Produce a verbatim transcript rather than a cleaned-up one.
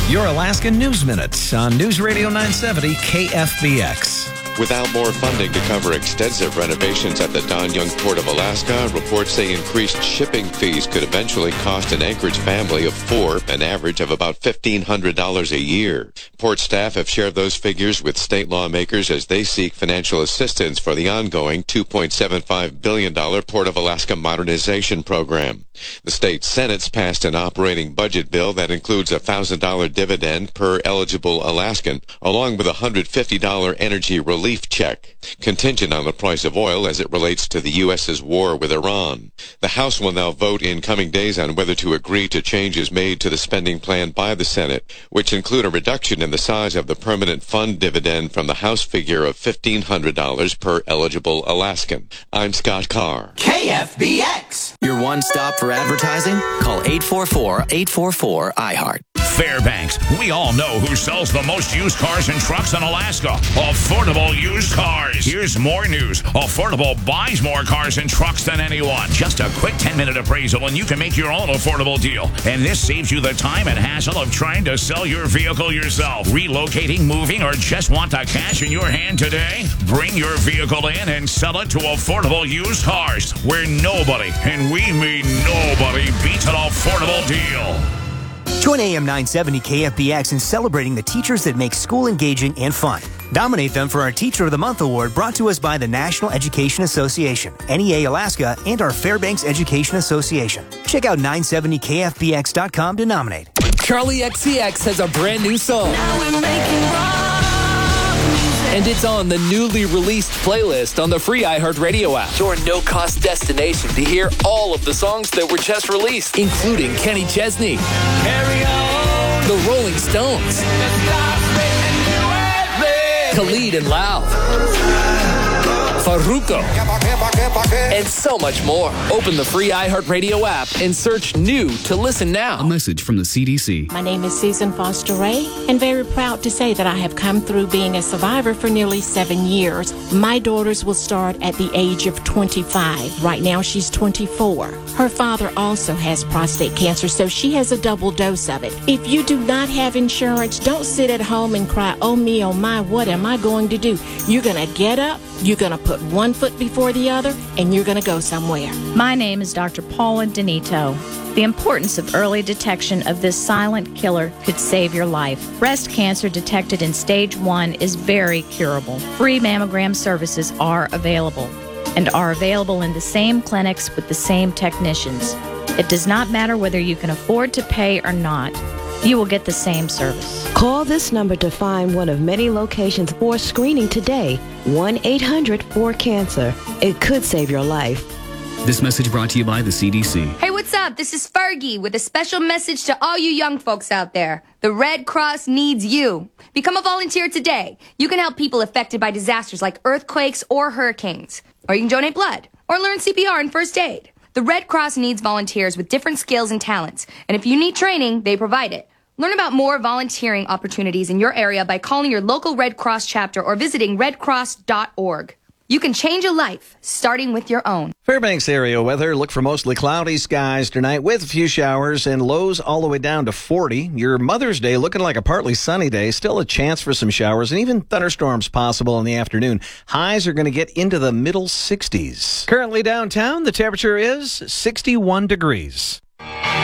Your Alaska News Minute on News Radio nine seventy K F B X. Without more funding to cover extensive renovations at the Don Young Port of Alaska, reports say increased shipping fees could eventually cost an Anchorage family of four an average of about fifteen hundred dollars a year. Port staff have shared those figures with state lawmakers as they seek financial assistance for the ongoing two point seven five billion dollars Port of Alaska modernization program. The state Senate's passed an operating budget bill that includes a one thousand dollars dividend per eligible Alaskan, along with a one hundred fifty dollars energy relief check, contingent on the price of oil as it relates to the U S's war with Iran. The House will now vote in coming days on whether to agree to changes made to the spending plan by the Senate, which include a reduction in the size of the permanent fund dividend from the House figure of fifteen hundred dollars per eligible Alaskan. I'm Scott Carr. K F B X. Your one stop for advertising? Call eight four four, eight four four, I heart. Fairbanks. We all know who sells the most used cars and trucks in Alaska. Affordable Used Cars. Here's more news. Affordable buys more cars and trucks than anyone. Just a quick ten-minute appraisal and you can make your own affordable deal. And this saves you the time and hassle of trying to sell your vehicle yourself. Relocating, moving, or just want the cash in your hand today? Bring your vehicle in and sell it to Affordable Used Cars, where nobody, and we mean nobody, beats an affordable deal. Join A M nine seventy K F B X in celebrating the teachers that make school engaging and fun. Nominate them for our Teacher of the Month Award, brought to us by the National Education Association, N E A Alaska, and our Fairbanks Education Association. Check out nine seventy K F B X dot com to nominate. Charlie X C X has a brand new song. Now we're making rock music. And it's on the newly released playlist on the free iHeartRadio app. Your no-cost destination to hear all of the songs that were just released, including Kenny Chesney, Carry on. The Rolling Stones, Khalid and Loud, Farruko, and so much more. Open the free iHeartRadio app and search new to listen now. A message from the C D C. My name is Susan Foster Ray, and very proud to say that I have come through being a survivor for nearly seven years. My daughters will start at the age of twenty-five. Right now, she's twenty-four. Her father also has prostate cancer, so she has a double dose of it. If you do not have insurance, don't sit at home and cry, oh me, oh my, what am I going to do? You're going to get up, you're going to put one foot before the other, and you're going to go somewhere. My name is Doctor Paula Denito. The importance of early detection of this silent killer could save your life. Breast cancer detected in stage one is very curable. Free mammogram services are available and are available in the same clinics with the same technicians. It does not matter whether you can afford to pay or not. You will get the same service. Call this number to find one of many locations for screening today. one eight hundred four cancer. It could save your life. This message brought to you by the C D C. Hey, what's up? This is Fergie with a special message to all you young folks out there. The Red Cross needs you. Become a volunteer today. You can help people affected by disasters like earthquakes or hurricanes. Or you can donate blood or learn C P R and first aid. The Red Cross needs volunteers with different skills and talents. And if you need training, they provide it. Learn about more volunteering opportunities in your area by calling your local Red Cross chapter or visiting red cross dot org. You can change a life, starting with your own. Fairbanks area weather. Look for mostly cloudy skies tonight with a few showers and lows all the way down to forty. Your Mother's Day looking like a partly sunny day. Still a chance for some showers and even thunderstorms possible in the afternoon. Highs are going to get into the middle sixties. Currently downtown, the temperature is sixty-one degrees.